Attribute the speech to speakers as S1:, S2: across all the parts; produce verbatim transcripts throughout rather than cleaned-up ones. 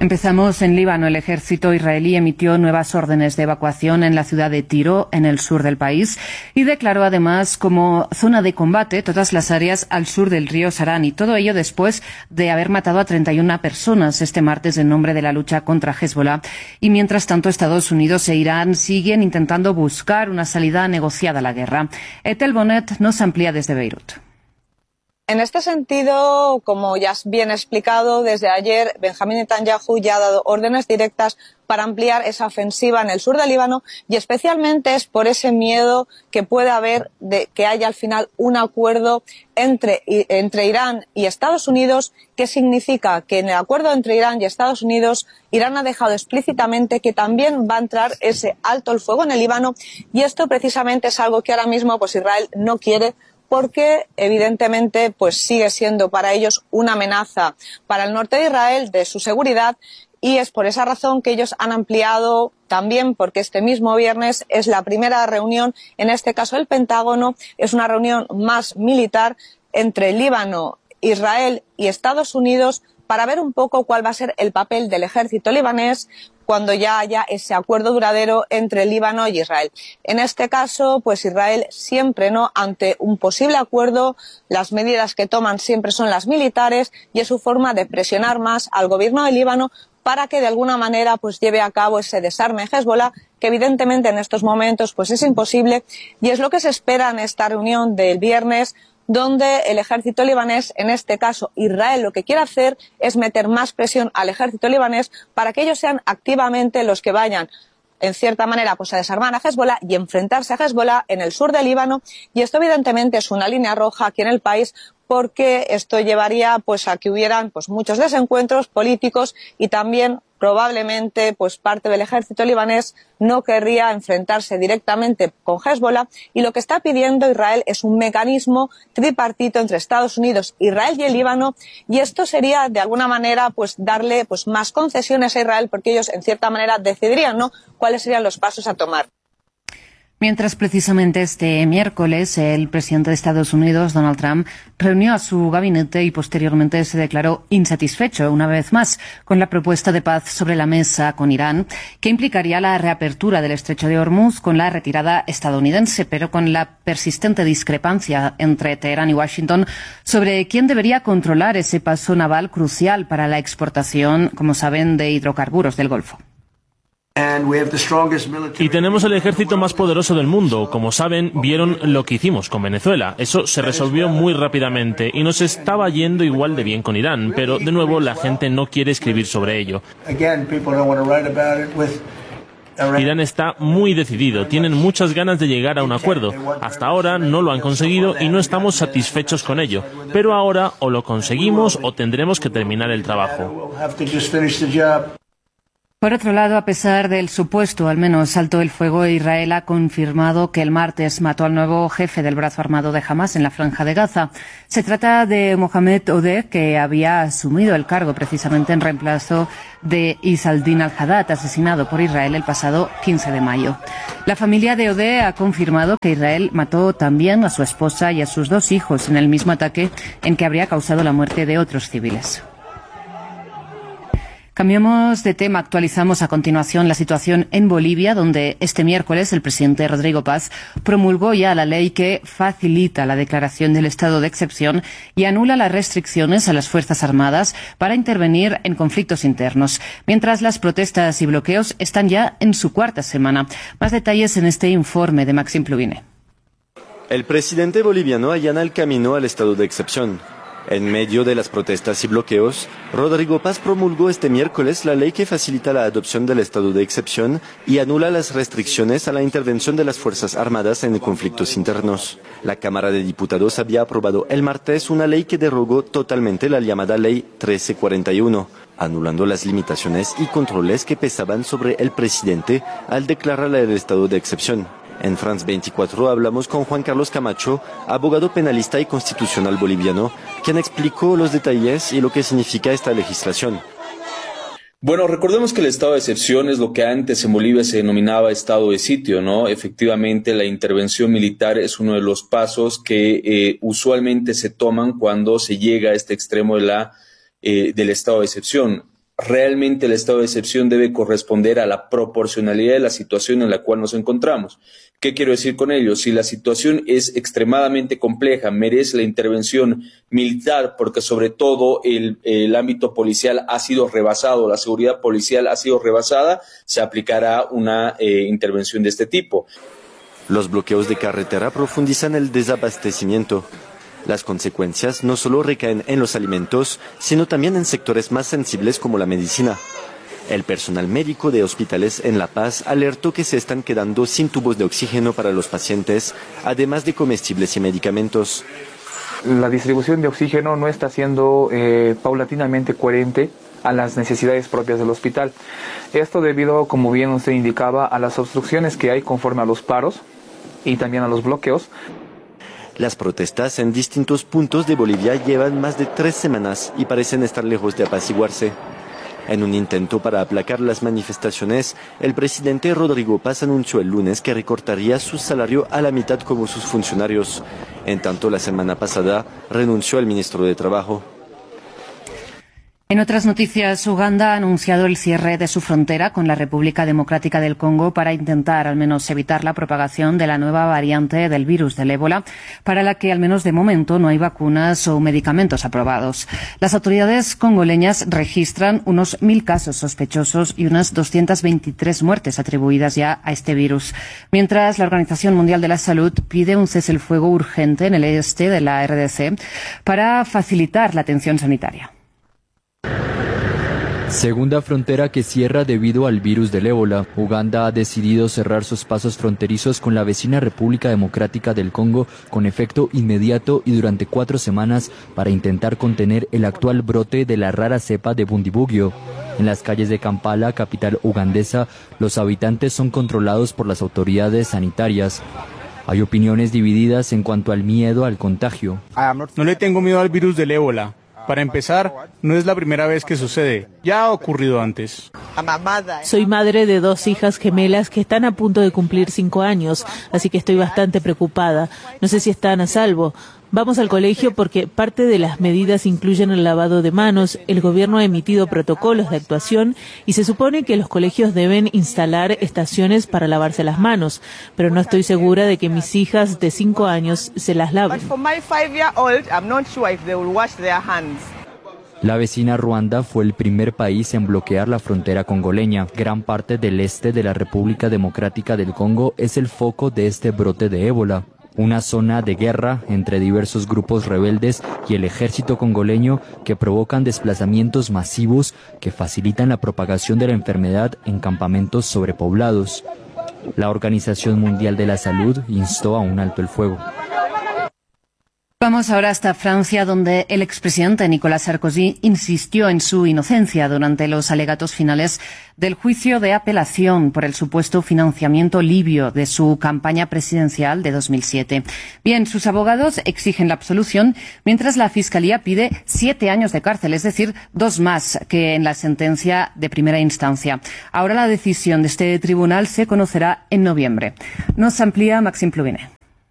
S1: Empezamos en Líbano. El ejército israelí emitió nuevas órdenes de evacuación en la ciudad de Tiro, en el sur del país, y declaró además como zona de combate todas las áreas al sur del río Sarán, y todo ello después de haber matado a treinta y una personas este martes en nombre de la lucha contra Hezbollah. Y mientras tanto, Estados Unidos e Irán siguen intentando buscar una salida negociada a la guerra. Ethel Bonnet nos amplía desde Beirut.
S2: En este sentido, como ya has bien explicado, desde ayer Benjamín Netanyahu ya ha dado órdenes directas para ampliar esa ofensiva en el sur del Líbano, y especialmente es por ese miedo que puede haber de que haya al final un acuerdo entre, entre Irán y Estados Unidos, que significa que en el acuerdo entre Irán y Estados Unidos, Irán ha dejado explícitamente que también va a entrar ese alto el fuego en el Líbano, y esto precisamente es algo que ahora mismo pues Israel no quiere, porque evidentemente pues sigue siendo para ellos una amenaza para el norte de Israel, de su seguridad, y es por esa razón que ellos han ampliado también, porque este mismo viernes es la primera reunión, en este caso el Pentágono, es una reunión más militar entre Líbano, Israel y Estados Unidos, para ver un poco cuál va a ser el papel del ejército libanés cuando ya haya ese acuerdo duradero entre Líbano y Israel. En este caso, pues Israel siempre, ¿no?, ante un posible acuerdo, las medidas que toman siempre son las militares, y es su forma de presionar más al gobierno de Líbano para que de alguna manera pues lleve a cabo ese desarme de Hezbollah, que evidentemente en estos momentos pues es imposible, y es lo que se espera en esta reunión del viernes, donde el ejército libanés, en este caso Israel, lo que quiere hacer es meter más presión al ejército libanés para que ellos sean activamente los que vayan, en cierta manera, pues a desarmar a Hezbollah y enfrentarse a Hezbollah en el sur del Líbano. Y esto evidentemente es una línea roja aquí en el país, porque esto llevaría pues a que hubieran pues muchos desencuentros políticos, y también probablemente pues parte del ejército libanés no querría enfrentarse directamente con Hezbollah, y lo que está pidiendo Israel es un mecanismo tripartito entre Estados Unidos, Israel y el Líbano, y esto sería de alguna manera pues darle pues más concesiones a Israel, porque ellos en cierta manera decidirían, ¿no?, cuáles serían los pasos a tomar.
S1: Mientras, precisamente este miércoles, el presidente de Estados Unidos, Donald Trump, reunió a su gabinete y posteriormente se declaró insatisfecho, una vez más, con la propuesta de paz sobre la mesa con Irán, que implicaría la reapertura del estrecho de Hormuz con la retirada estadounidense, pero con la persistente discrepancia entre Teherán y Washington sobre quién debería controlar ese paso naval crucial para la exportación, como saben, de hidrocarburos del Golfo.
S3: Y tenemos el ejército más poderoso del mundo. Como saben, vieron lo que hicimos con Venezuela. Eso se resolvió muy rápidamente y nos estaba yendo igual de bien con Irán, pero de nuevo la gente no quiere escribir sobre ello. Irán está muy decidido, tienen muchas ganas de llegar a un acuerdo. Hasta ahora no lo han conseguido y no estamos satisfechos con ello. Pero ahora o lo conseguimos o tendremos que terminar el trabajo.
S1: Por otro lado, a pesar del supuesto, al menos, alto el fuego, Israel ha confirmado que el martes mató al nuevo jefe del brazo armado de Hamás en la Franja de Gaza. Se trata de Mohamed Odeh, que había asumido el cargo precisamente en reemplazo de Izaldin al-Haddad, asesinado por Israel el pasado quince de mayo. La familia de Odeh ha confirmado que Israel mató también a su esposa y a sus dos hijos en el mismo ataque en que habría causado la muerte de otros civiles. Cambiamos de tema. Actualizamos a continuación la situación en Bolivia, donde este miércoles el presidente Rodrigo Paz promulgó ya la ley que facilita la declaración del estado de excepción y anula las restricciones a las Fuerzas Armadas para intervenir en conflictos internos, mientras las protestas y bloqueos están ya en su cuarta semana. Más detalles en este informe de Maxim Pluvine.
S4: El presidente boliviano allana el camino al estado de excepción. En medio de las protestas y bloqueos, Rodrigo Paz promulgó este miércoles la ley que facilita la adopción del estado de excepción y anula las restricciones a la intervención de las Fuerzas Armadas en conflictos internos. La Cámara de Diputados había aprobado el martes una ley que derogó totalmente la llamada Ley trece cuarenta y uno, anulando las limitaciones y controles que pesaban sobre el presidente al declarar el estado de excepción. En France veinticuatro hablamos con Juan Carlos Camacho, abogado penalista y constitucional boliviano, quien explicó los detalles y lo que significa esta legislación.
S5: Bueno, recordemos que el estado de excepción es lo que antes en Bolivia se denominaba estado de sitio, ¿no? Efectivamente, la intervención militar es uno de los pasos que eh, usualmente se toman cuando se llega a este extremo de la, eh, del estado de excepción. realmente el estado de excepción debe corresponder a la proporcionalidad de la situación en la cual nos encontramos. ¿Qué quiero decir con ello? Si la situación es extremadamente compleja, merece la intervención militar, porque sobre todo el, el ámbito policial ha sido rebasado, la seguridad policial ha sido rebasada, se aplicará una eh, intervención de este tipo.
S4: Los bloqueos de carretera profundizan el desabastecimiento. Las consecuencias no solo recaen en los alimentos, sino también en sectores más sensibles como la medicina. El personal médico de hospitales en La Paz alertó que se están quedando sin tubos de oxígeno para los pacientes, además de comestibles y medicamentos.
S6: La distribución de oxígeno no está siendo eh, paulatinamente coherente a las necesidades propias del hospital. Esto debido, como bien usted indicaba, a las obstrucciones que hay conforme a los paros y también a los bloqueos.
S4: Las protestas en distintos puntos de Bolivia llevan más de tres semanas y parecen estar lejos de apaciguarse. En un intento para aplacar las manifestaciones, el presidente Rodrigo Paz anunció el lunes que recortaría su salario a la mitad como sus funcionarios. En tanto, la semana pasada renunció al ministro de Trabajo.
S1: En otras noticias, Uganda ha anunciado el cierre de su frontera con la República Democrática del Congo para intentar al menos evitar la propagación de la nueva variante del virus del ébola, para la que al menos de momento no hay vacunas o medicamentos aprobados. Las autoridades congoleñas registran unos mil casos sospechosos y unas doscientas veintitrés muertes atribuidas ya a este virus, mientras la Organización Mundial de la Salud pide un cese el fuego urgente en el este de la R D C para facilitar la atención sanitaria.
S7: Segunda frontera que cierra debido al virus del ébola. Uganda ha decidido cerrar sus pasos fronterizos con la vecina República Democrática del Congo con efecto inmediato y durante cuatro semanas para intentar contener el actual brote de la rara cepa de Bundibugyo. En las calles de Kampala, capital ugandesa, los habitantes son controlados por las autoridades sanitarias. Hay opiniones divididas en cuanto al miedo al contagio.
S8: No le tengo miedo al virus del ébola. Para empezar, no es la primera vez que sucede, ya ha ocurrido antes.
S9: Soy madre de dos hijas gemelas que están a punto de cumplir cinco años, así que estoy bastante preocupada. No sé si están a salvo. Vamos al colegio porque parte de las medidas incluyen el lavado de manos, el gobierno ha emitido protocolos de actuación y se supone que los colegios deben instalar estaciones para lavarse las manos, pero no estoy segura de que mis hijas de cinco años se las laven.
S7: La vecina Ruanda fue el primer país en bloquear la frontera congoleña. Gran parte del este de la República Democrática del Congo es el foco de este brote de ébola. Una zona de guerra entre diversos grupos rebeldes y el ejército congoleño que provocan desplazamientos masivos que facilitan la propagación de la enfermedad en campamentos sobrepoblados. La Organización Mundial de la Salud instó a un alto el fuego.
S1: Vamos ahora hasta Francia, donde el expresidente Nicolas Sarkozy insistió en su inocencia durante los alegatos finales del juicio de apelación por el supuesto financiamiento libio de su campaña presidencial de dos mil siete. Bien, sus abogados exigen la absolución, mientras la Fiscalía pide siete años de cárcel, es decir, dos más que en la sentencia de primera instancia. Ahora la decisión de este tribunal se conocerá en noviembre. Nos amplía Maxime Plouvinet.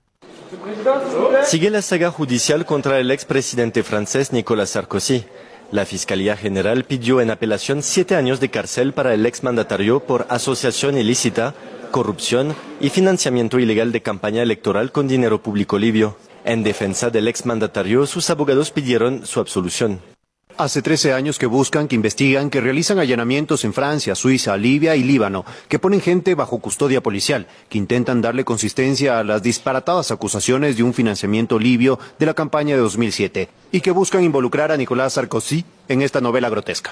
S4: Sigue la saga judicial contra el expresidente francés Nicolas Sarkozy. La Fiscalía General pidió en apelación siete años de cárcel para el exmandatario por asociación ilícita, corrupción y financiamiento ilegal de campaña electoral con dinero público libio. En defensa del exmandatario, sus abogados pidieron su absolución.
S10: Hace trece años que buscan, que investigan, que realizan allanamientos en Francia, Suiza, Libia y Líbano, que ponen gente bajo custodia policial, que intentan darle consistencia a las disparatadas acusaciones de un financiamiento libio de la campaña de dos mil siete y que buscan involucrar a Nicolas Sarkozy en esta novela grotesca.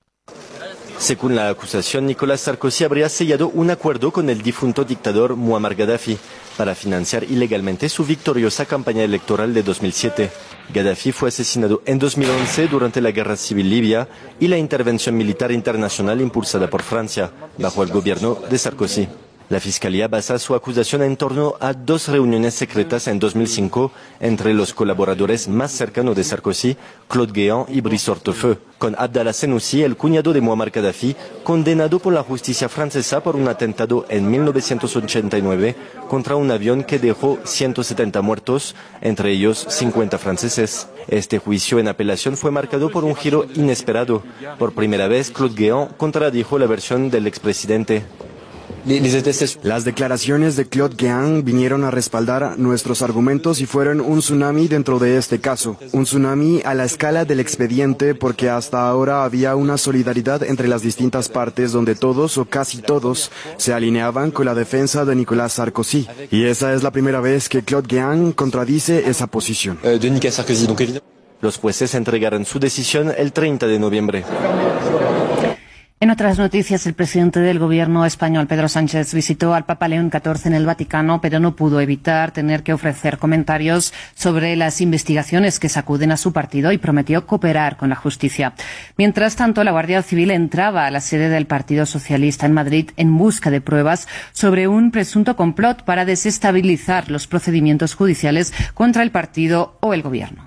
S4: Según la acusación, Nicolas Sarkozy habría sellado un acuerdo con el difunto dictador Muammar Gaddafi para financiar ilegalmente su victoriosa campaña electoral de dos mil siete. Gaddafi fue asesinado en dos mil once durante la Guerra Civil Libia y la intervención militar internacional impulsada por Francia, bajo el gobierno de Sarkozy. La Fiscalía basa su acusación en torno a dos reuniones secretas en dos mil cinco entre los colaboradores más cercanos de Sarkozy, Claude Guéant y Brice Hortefeux, con Abdallah Senussi, el cuñado de Muammar Gaddafi, condenado por la justicia francesa por un atentado en mil novecientos ochenta y nueve contra un avión que dejó ciento setenta muertos, entre ellos cincuenta franceses. Este juicio en apelación fue marcado por un giro inesperado. Por primera vez, Claude Guéant contradijo la versión del expresidente.
S11: Las declaraciones de Claude Guéant vinieron a respaldar nuestros argumentos y fueron un tsunami dentro de este caso. Un tsunami a la escala del expediente porque hasta ahora había una solidaridad entre las distintas partes donde todos o casi todos se alineaban con la defensa de Nicolas Sarkozy. Y esa es la primera vez que Claude Guéant contradice esa posición.
S4: Los jueces entregarán su decisión el treinta de noviembre.
S1: En otras noticias, el presidente del gobierno español, Pedro Sánchez, visitó al Papa León catorce en el Vaticano, pero no pudo evitar tener que ofrecer comentarios sobre las investigaciones que sacuden a su partido y prometió cooperar con la justicia. Mientras tanto, la Guardia Civil entraba a la sede del Partido Socialista en Madrid en busca de pruebas sobre un presunto complot para desestabilizar los procedimientos judiciales contra el partido o el gobierno.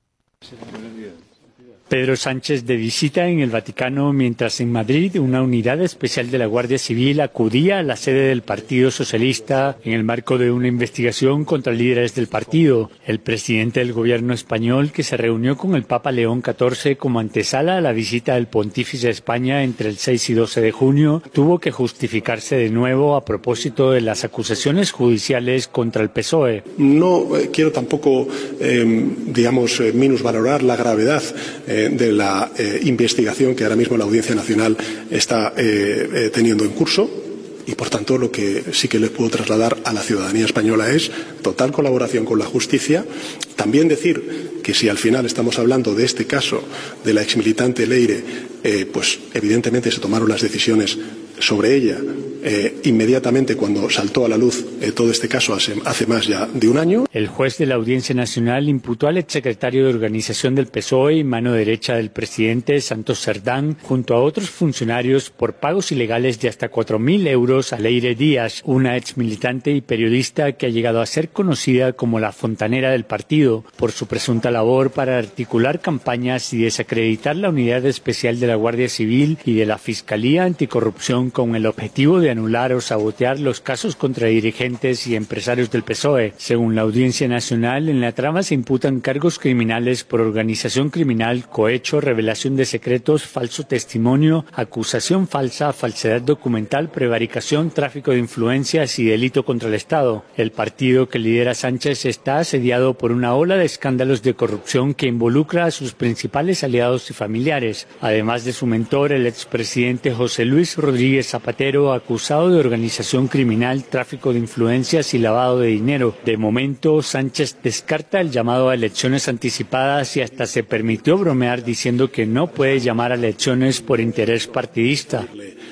S12: Pedro Sánchez de visita en el Vaticano mientras en Madrid una unidad especial de la Guardia Civil acudía a la sede del Partido Socialista en el marco de una investigación contra líderes del partido. El presidente del gobierno español, que se reunió con el Papa León catorce como antesala a la visita del pontífice a España entre el seis y doce de junio, tuvo que justificarse de nuevo a propósito de las acusaciones judiciales contra el P S O E.
S13: No eh, quiero tampoco, eh, digamos, eh, minusvalorar la gravedad eh, de la eh, investigación que ahora mismo la Audiencia Nacional está eh, eh, teniendo en curso y, por tanto, lo que sí que les puedo trasladar a la ciudadanía española es total colaboración con la justicia. También decir que si al final estamos hablando de este caso de la exmilitante Leire, eh, pues evidentemente se tomaron las decisiones sobre ella eh, inmediatamente cuando saltó a la luz eh, todo este caso hace, hace más ya de un año.
S12: El juez de la Audiencia Nacional imputó al exsecretario de Organización del P S O E y mano derecha del presidente, Santos Cerdán, junto a otros funcionarios por pagos ilegales de hasta cuatro mil euros a Leire Díaz, una exmilitante y periodista que ha llegado a ser conocida como la fontanera del partido, por su presunta labor para articular campañas y desacreditar la unidad especial de la Guardia Civil y de la Fiscalía Anticorrupción con el objetivo de anular o sabotear los casos contra dirigentes y empresarios del P S O E. Según la Audiencia Nacional, en la trama se imputan cargos criminales por organización criminal, cohecho, revelación de secretos, falso testimonio, acusación falsa, falsedad documental, prevaricación, tráfico de influencias y delito contra el Estado. El partido que lidera Sánchez está asediado por una ola de escándalos de corrupción que involucra a sus principales aliados y familiares, además de su mentor, el expresidente José Luis Rodríguez Zapatero, acusado de organización criminal, tráfico de influencias y lavado de dinero. De momento, Sánchez descarta el llamado a elecciones anticipadas y hasta se permitió bromear diciendo que no puede llamar a elecciones por interés partidista.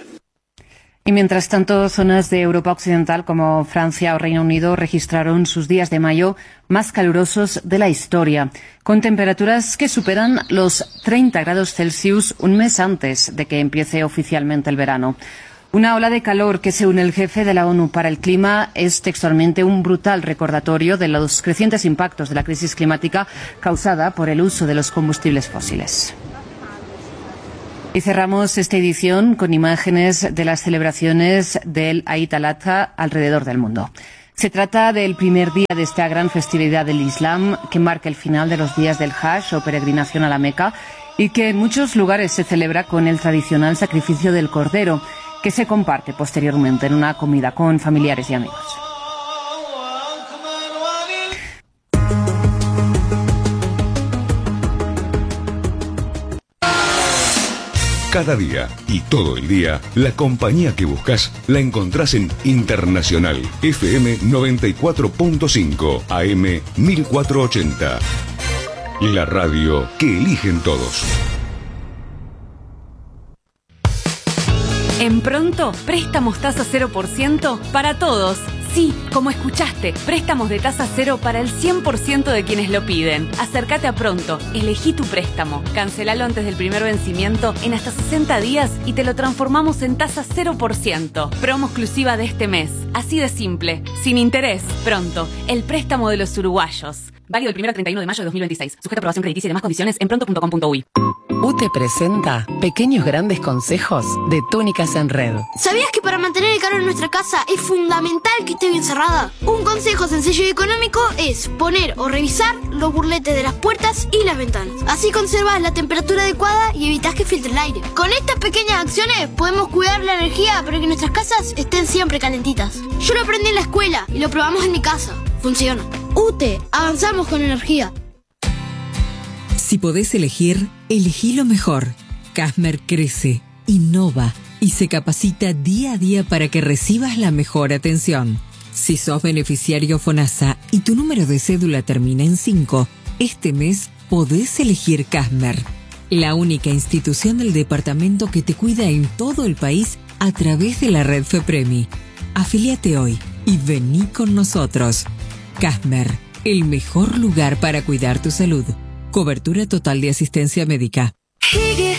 S1: Y mientras tanto, zonas de Europa Occidental como Francia o Reino Unido registraron sus días de mayo más calurosos de la historia, con temperaturas que superan los treinta grados Celsius un mes antes de que empiece oficialmente el verano. Una ola de calor que, según el jefe de la ONU para el Clima, es textualmente un brutal recordatorio de los crecientes impactos de la crisis climática causada por el uso de los combustibles fósiles. Y cerramos esta edición con imágenes de las celebraciones del Eid al-Adha alrededor del mundo. Se trata del primer día de esta gran festividad del Islam que marca el final de los días del Hajj o peregrinación a la Meca y que en muchos lugares se celebra con el tradicional sacrificio del cordero, que se comparte posteriormente en una comida con familiares y amigos.
S14: Cada día y todo el día, la compañía que buscas la encontrás en Internacional F M noventa y cuatro punto cinco, A M mil cuatrocientos ochenta. La radio que eligen todos.
S15: En Pronto, préstamos tasa cero por ciento para todos. Sí, como escuchaste, préstamos de tasa cero para el cien por ciento de quienes lo piden. Acércate a Pronto, elegí tu préstamo, cancelalo antes del primer vencimiento en hasta sesenta días y te lo transformamos en tasa cero por ciento. Promo exclusiva de este mes. Así de simple, sin interés. Pronto, el préstamo de los uruguayos. Válido del primero al treinta y uno de mayo de dos mil veintiséis. Sujeto a aprobación crediticia y demás condiciones en pronto punto com punto uy.
S16: U T E presenta Pequeños Grandes Consejos de Túnicas en Red.
S17: ¿Sabías que para mantener el calor en nuestra casa es fundamental que esté bien cerrada? Un consejo sencillo y económico es poner o revisar los burletes de las puertas y las ventanas. Así conservas la temperatura adecuada y evitas que filtre el aire. Con estas pequeñas acciones podemos cuidar la energía para que nuestras casas estén siempre calentitas. Yo lo aprendí en la escuela y lo probamos en mi casa. Funciona. U T E, avanzamos con energía.
S18: Si podés elegir, elegí lo mejor. Casmer crece, innova y se capacita día a día para que recibas la mejor atención. Si sos beneficiario FONASA y tu número de cédula termina en cinco, este mes podés elegir Casmer, la única institución del departamento que te cuida en todo el país a través de la red FEPREMI. Afíliate hoy y vení con nosotros. Casmer, el mejor lugar para cuidar tu salud. Cobertura total de asistencia médica.